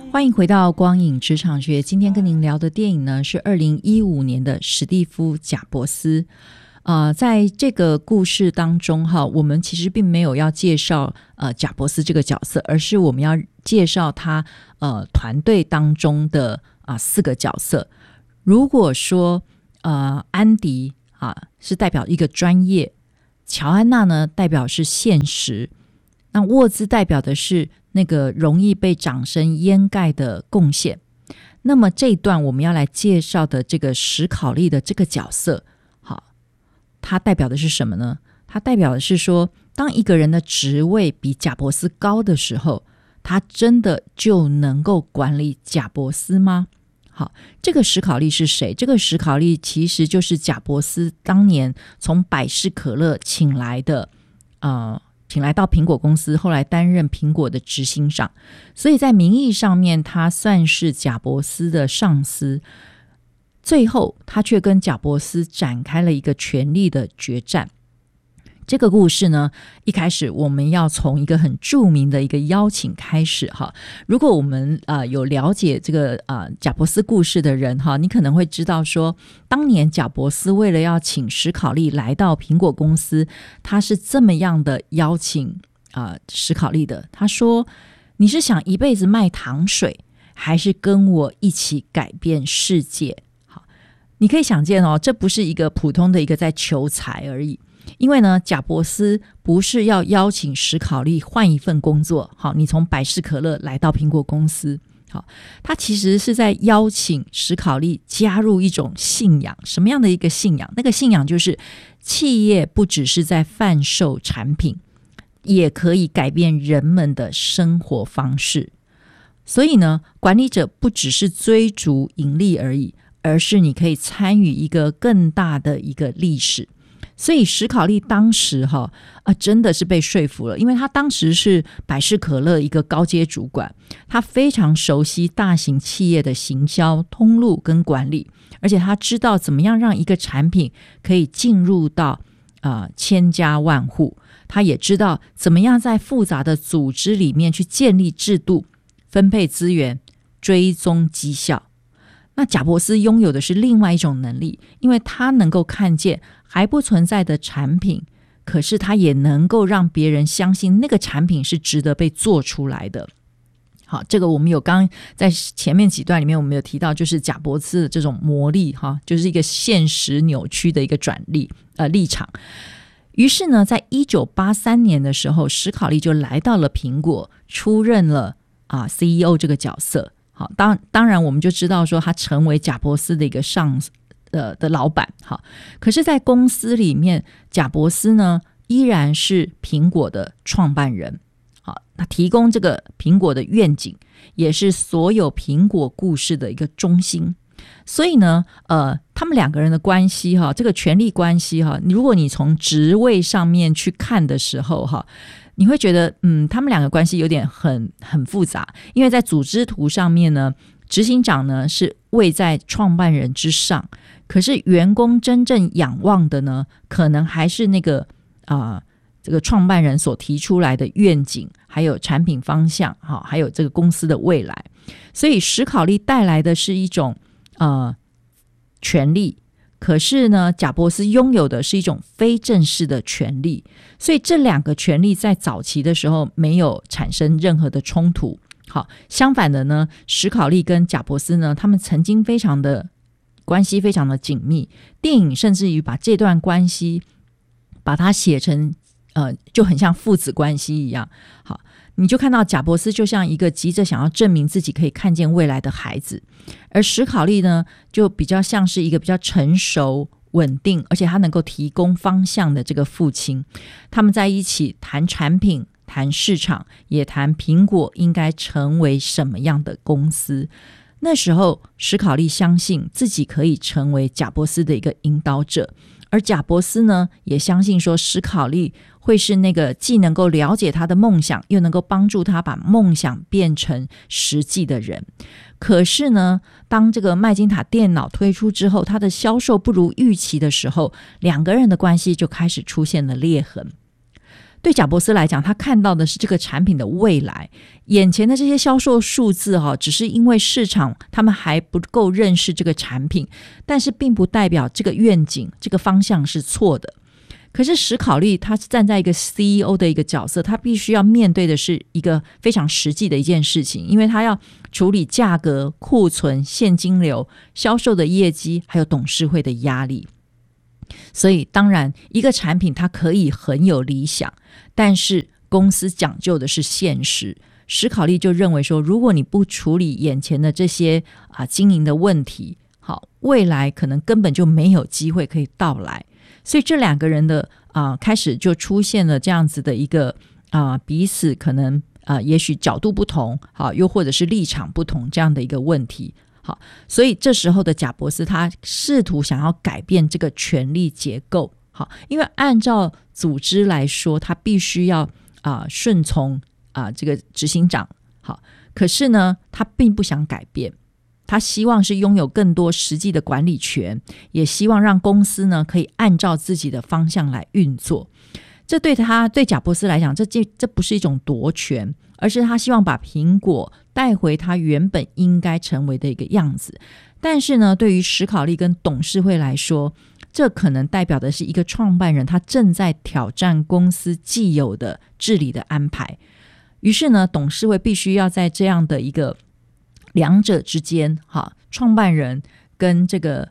欢迎回到光影职场学，今天跟您聊的电影呢是2015年的史蒂夫·贾伯斯。在这个故事当中我们其实并没有要介绍贾伯斯这个角色，而是我们要介绍他团队当中的4个角色。如果说安迪是代表一个专业，乔安娜呢代表是现实，那沃兹代表的是那个容易被掌声掩盖的贡献。那么这一段我们要来介绍的这个史考利的这个角色，它代表的是什么呢？它代表的是说，当一个人的职位比贾伯斯高的时候，他真的就能够管理贾伯斯吗？好，这个史考利是谁？这个史考利其实就是贾伯斯当年从百事可乐请来到苹果公司，后来担任苹果的执行长，所以在名义上面他算是贾伯斯的上司。最后他却跟贾伯斯展开了一个权力的决战。这个故事呢，一开始我们要从一个很著名的一个邀请开始如果我们有了解这个贾伯斯故事的人你可能会知道说，当年贾伯斯为了要请史考利来到苹果公司，他是这么样的邀请史考利的。他说，你是想一辈子卖糖水，还是跟我一起改变世界？你可以想见这不是一个普通的一个在求财而已。因为呢，贾伯斯不是要邀请史考利换一份工作，你从百事可乐来到苹果公司，他其实是在邀请史考利加入一种信仰。什么样的一个信仰？那个信仰就是企业不只是在贩售产品，也可以改变人们的生活方式。所以呢，管理者不只是追逐盈利而已，而是你可以参与一个更大的一个历史。所以史考利当时真的是被说服了，因为他当时是百事可乐一个高阶主管，他非常熟悉大型企业的行销通路跟管理，而且他知道怎么样让一个产品可以进入到千家万户，他也知道怎么样在复杂的组织里面去建立制度，分配资源，追踪绩效。那贾伯斯拥有的是另外一种能力，因为他能够看见还不存在的产品，可是他也能够让别人相信那个产品是值得被做出来的。好，这个我们有刚在前面几段里面我们有提到，就是贾伯斯的这种魔力就是一个现实扭曲的一个立场。于是呢，在1983年的时候，史考利就来到了苹果，出任了CEO 这个角色。好，当然我们就知道说他成为贾伯斯的一个的老板。好，可是在公司里面，贾伯斯呢依然是苹果的创办人。好，他提供这个苹果的愿景，也是所有苹果故事的一个中心。所以呢他们两个人的关系这个权力关系如果你从职位上面去看的时候你会觉得他们两个关系有点很复杂。因为在组织图上面呢，执行长呢是位在创办人之上，可是员工真正仰望的呢，可能还是那个这个创办人所提出来的愿景，还有产品方向，还有这个公司的未来。所以史考利带来的是一种权力，可是呢贾伯斯拥有的是一种非正式的权力。所以这两个权力在早期的时候没有产生任何的冲突。好，相反的呢，史考利跟贾伯斯呢，他们曾经关系非常的紧密。电影甚至于把这段关系把它写成就很像父子关系一样。好，你就看到贾伯斯就像一个急着想要证明自己可以看见未来的孩子，而史考利呢就比较像是一个比较成熟稳定，而且他能够提供方向的这个父亲。他们在一起谈产品，谈市场，也谈苹果应该成为什么样的公司。那时候史考利相信自己可以成为贾伯斯的一个引导者，而贾伯斯呢也相信说史考利会是那个既能够了解他的梦想，又能够帮助他把梦想变成实际的人。可是呢，当这个麦金塔电脑推出之后，它的销售不如预期的时候，两个人的关系就开始出现了裂痕。 对贾伯斯来讲，他看到的是这个产品的未来，眼前的这些销售数字只是因为市场他们还不够认识这个产品，但是并不代表这个愿景这个方向是错的。可是史考利他是站在一个 CEO 的一个角色，他必须要面对的是一个非常实际的一件事情，因为他要处理价格、库存、现金流、销售的业绩，还有董事会的压力。所以当然一个产品它可以很有理想，但是公司讲究的是现实。史考利就认为说，如果你不处理眼前的这些经营的问题，好，未来可能根本就没有机会可以到来。所以这两个人的开始就出现了这样子的一个彼此可能也许角度不同，好，又或者是立场不同这样的一个问题。好，所以这时候的贾伯斯他试图想要改变这个权力结构。好，因为按照组织来说，他必须要顺从这个执行长。好，可是呢他并不想改变，他希望是拥有更多实际的管理权，也希望让公司呢可以按照自己的方向来运作。这对贾伯斯来讲，这不是一种夺权，而是他希望把苹果带回他原本应该成为的一个样子。但是呢，对于史考利跟董事会来说，这可能代表的是一个创办人他正在挑战公司既有的治理的安排。于是呢，董事会必须要在这样的一个两者之间，创办人跟这个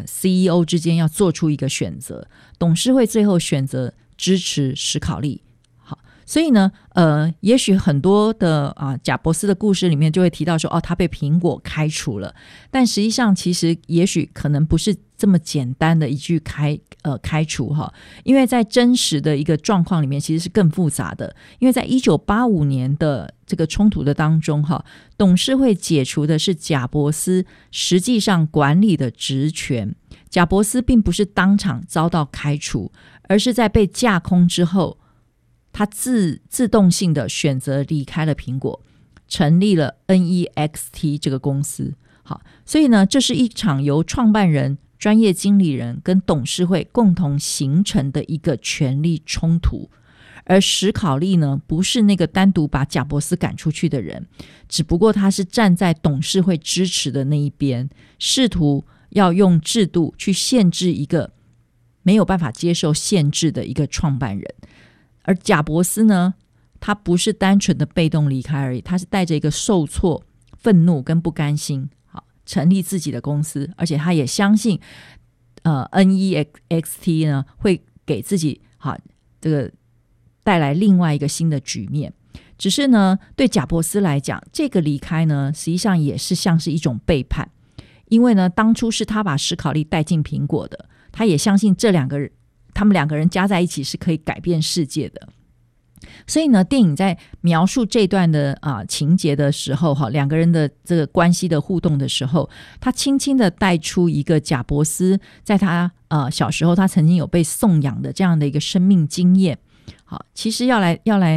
CEO 之间要做出一个选择。董事会最后选择支持史考利。好，所以呢也许很多的贾伯斯的故事里面就会提到说，他被苹果开除了，但实际上其实也许可能不是这么简单的一句开除因为在真实的一个状况里面其实是更复杂的。因为在1985年的这个冲突的当中董事会解除的是贾伯斯实际上管理的职权。贾伯斯并不是当场遭到开除，而是在被架空之后，他自动性的选择离开了苹果，成立了 NEXT 这个公司。好，所以呢，这是一场由创办人、专业经理人跟董事会共同形成的一个权力冲突。而史考利呢，不是那个单独把贾伯斯赶出去的人，只不过他是站在董事会支持的那一边，试图要用制度去限制一个没有办法接受限制的一个创办人。而贾伯斯呢，他不是单纯的被动离开而已，他是带着一个受挫、愤怒跟不甘心，好，成立自己的公司。而且他也相信NEXT 呢会给自己这个带来另外一个新的局面。只是呢，对贾伯斯来讲，这个离开呢实际上也是像是一种背叛。因为呢，当初是他把史考利带进苹果的，他也相信他们两个人加在一起是可以改变世界的。所以呢，电影在描述这段的情节的时候，两个人的这个关系的互动的时候，他轻轻的带出一个贾伯斯在他小时候他曾经有被送养的这样的一个生命经验。好，其实要来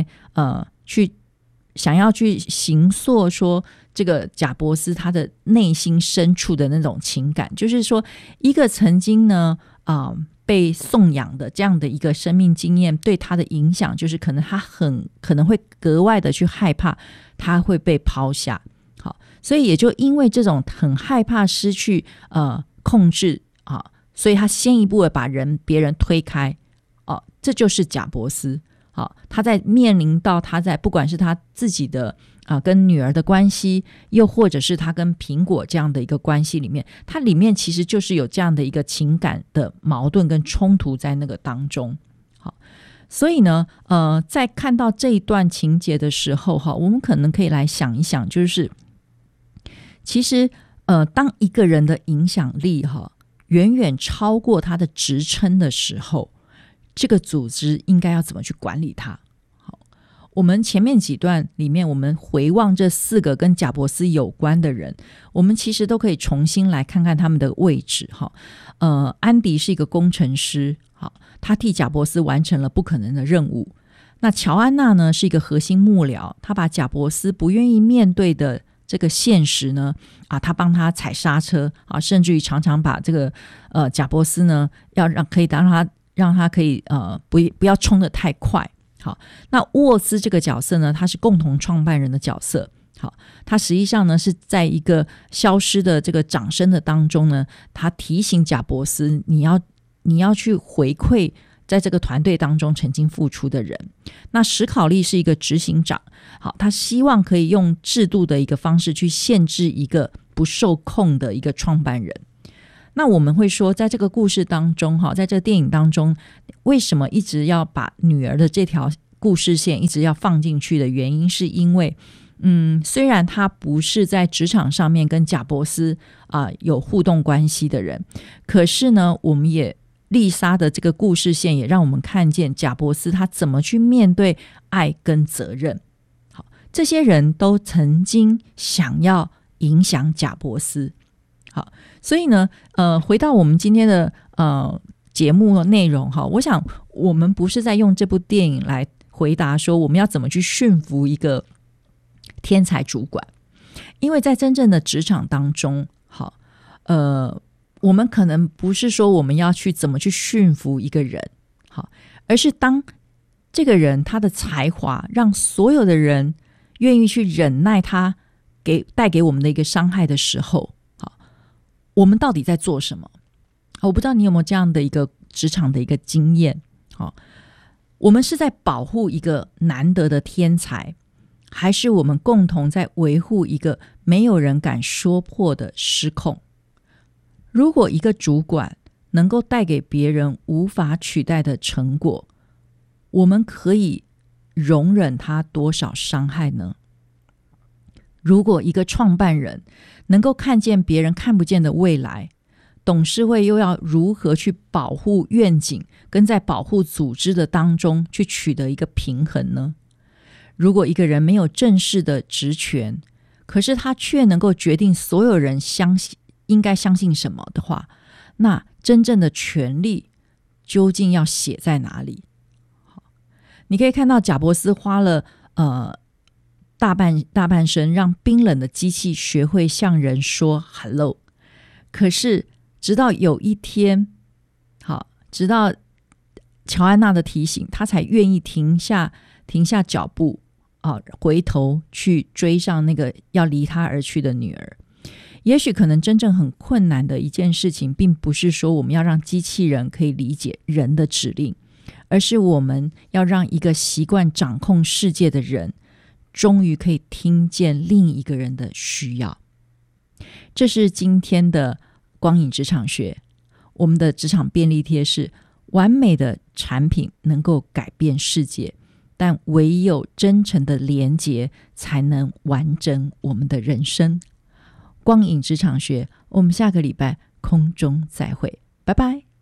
想要去形塑说这个贾伯斯他的内心深处的那种情感，就是说一个曾经呢被送养的这样的一个生命经验对他的影响，就是可能他很可能会格外的去害怕他会被抛下。好，所以也就因为这种很害怕失去控制所以他先一步的把别人推开。这就是贾伯斯。好，他在面临到他在不管是他自己的跟女儿的关系，又或者是他跟苹果这样的一个关系里面，他里面其实就是有这样的一个情感的矛盾跟冲突在那个当中。好，所以呢在看到这一段情节的时候我们可能可以来想一想，就是其实当一个人的影响力远远超过他的职称的时候，这个组织应该要怎么去管理它。好，我们前面几段里面，我们回望这4个跟贾伯斯有关的人，我们其实都可以重新来看看他们的位置。安迪是一个工程师，好，他替贾伯斯完成了不可能的任务。那乔安娜呢是一个核心幕僚，他把贾伯斯不愿意面对的这个现实呢他帮他踩刹车甚至于常常把这个贾伯斯呢让他可以不要冲得太快。 好，那沃兹这个角色呢，他是共同创办人的角色。好，他实际上呢是在一个消失的这个掌声的当中呢，他提醒贾伯斯，你要去回馈在这个团队当中曾经付出的人。那史考利是一个执行长，好，他希望可以用制度的一个方式去限制一个不受控的一个创办人。那我们会说，在这个故事当中，在这个电影当中，为什么一直要把女儿的这条故事线一直要放进去的原因，是因为虽然他不是在职场上面跟贾伯斯有互动关系的人，可是呢，我们也丽莎的这个故事线也让我们看见贾伯斯他怎么去面对爱跟责任。好，这些人都曾经想要影响贾伯斯。好，所以呢回到我们今天的节目内容哈，我想我们不是在用这部电影来回答说我们要怎么去驯服一个天才主管，因为在真正的职场当中，好我们可能不是说我们要去怎么去驯服一个人，好，而是当这个人他的才华让所有的人愿意去忍耐他带给我们的一个伤害的时候，好，我们到底在做什么？我不知道你有没有这样的一个职场的一个经验。好，我们是在保护一个难得的天才，还是我们共同在维护一个没有人敢说破的失控？如果一个主管能够带给别人无法取代的成果，我们可以容忍他多少伤害呢？如果一个创办人能够看见别人看不见的未来，董事会又要如何去保护愿景跟在保护组织的当中去取得一个平衡呢？如果一个人没有正式的职权，可是他却能够决定所有人应该相信什么的话，那真正的权力究竟要写在哪里？你可以看到贾伯斯花了大半生让冰冷的机器学会向人说 hello， 可是直到有一天，好，直到乔安娜的提醒，他才愿意停下脚步回头去追上那个要离他而去的女儿。也许可能真正很困难的一件事情，并不是说我们要让机器人可以理解人的指令，而是我们要让一个习惯掌控世界的人终于可以听见另一个人的需要。这是今天的光影职场学，我们的职场便利贴是完美的产品能够改变世界，但唯有真诚的连结才能完整我们的人生。光影职场学，我们下个礼拜空中再会，拜拜。